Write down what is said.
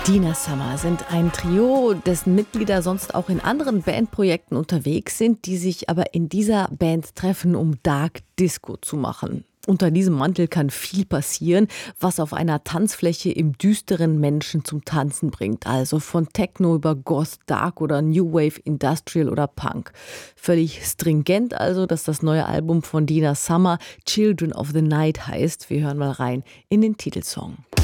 Dina Summer sind ein Trio, dessen Mitglieder sonst auch in anderen Bandprojekten unterwegs sind, die sich aber in dieser Band treffen, um Dark Disco zu machen. Unter diesem Mantel kann viel passieren, was auf einer Tanzfläche im düsteren Menschen zum Tanzen bringt. Also von Techno über Goth, Dark oder New Wave, Industrial oder Punk. Völlig stringent also, dass das neue Album von Dina Summer Children of the Night heißt. Wir hören mal rein in den Titelsong.